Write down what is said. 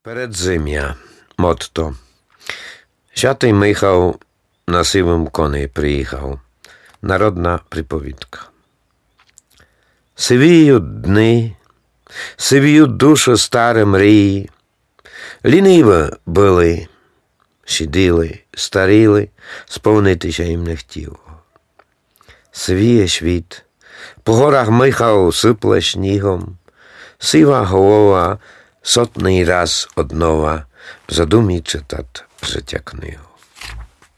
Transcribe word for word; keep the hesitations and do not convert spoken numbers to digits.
Передзим'я. Мотто. Святий Михał на сивому коні приїхав. Народна приповідка. Сивіють дни, сивіють душу старі мрії. Ліниво були, сиділи, старіли, сповнитися їм не хотіло. Сивіє світ, по горах Михał сипле снігом, сива голова сотний раз однова в задумі читать притя книгу.